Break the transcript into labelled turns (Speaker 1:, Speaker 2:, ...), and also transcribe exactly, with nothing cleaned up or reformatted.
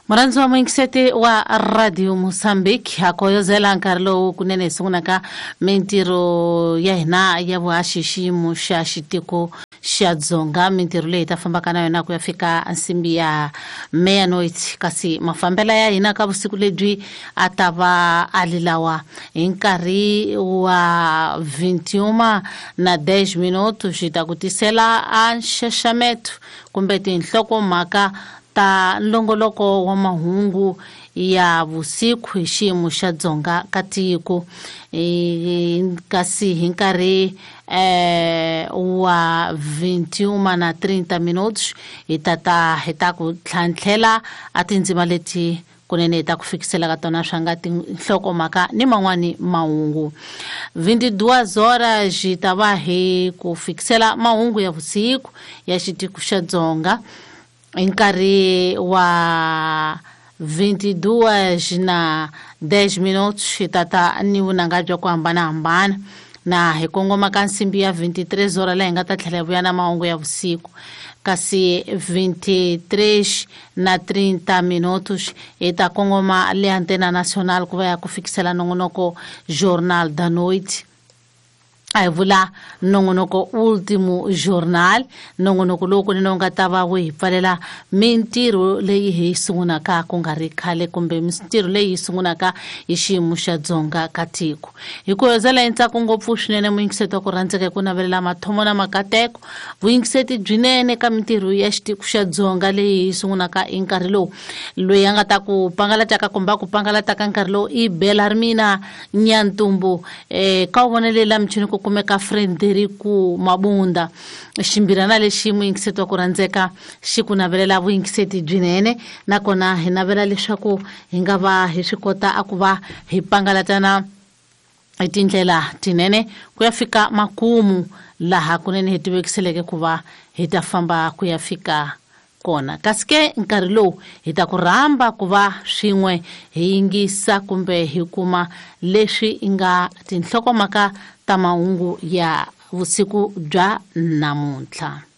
Speaker 1: Mranzo wa mwinkiseti wa Radio Mozambique hakoyozela nkarlo kunene sunaka mentiro ya hina ya washishi musha shitiko shadzonga mentiro le itafamba kana yona kuyafika nsimbi ya meya noiti kasi mafambela ya hina kabusiku ledwi atava alilawa inkari wa vintiuma na dez minutos itakutisela anshashametu kumbeti nhloko maka ta nlongoloko wa mahungu ya vusiku hishimu shadzonga katiko e, kasi hinkari e, wa vintiuma na trinta minutos itata hitaku tlanthela atinzima leti kunene itakufikisela katona shangati nhloko maka ni mawani maungu vinte-duas horas itava he kufikisela maungu ya vusiku ya shitiku shadzonga inkari wa vinte-duas na dez minutos itata ni unangajwa kwa ambana ambana na hekongoma kansimbi ya vinte-três horas lenga tatlelevuya na maungu ya vusiku kasi vinte-três na trinta minutos itakongoma le antena nacional kuva ya kufikisela nongonoko jornal da noite ai vula nongonoko último jornal nongonoko loko ni nonga tava we pfalela mentiro leyi hi sunguna ka ku nga ri khale kumbe mentiro leyi sunguna ka hi xiyimo xa dzonga ka tiko hi ku yozela entsako ngopfu swinene muyingiseti wa ku rhandzeka ku navelela mathomo na makateko vuyingiseti byinene ka mentiro ya xitiko xa dzonga leyi hi sungunaka i nkarhi lowu loyi a nga ta ku pangalataka kumbe ku pangalataka nkarhi lowu i bela ri mina Nyantumbu eh, ka u vonelela michini ku kumeka Frederico Mabunda ximbirana lexi muyingiseti wa ku rhandzeka xi ku navelela vuyingiseti byinene nakona hi navela leswaku hi nga va hi swi kota a ku va hi pangalatana hi tindlela tinene ku ya fika makumu laha kunene hi tivekiseleke ku va hi ta famba ku ya fika kona kasi ke nkarhi lowu hi ta ku rhamba ku va swin'we hi yingisa kumbe hi kuma leswi inga tinhlokomhaka ta mahungu ya vusiku bya namuntlha.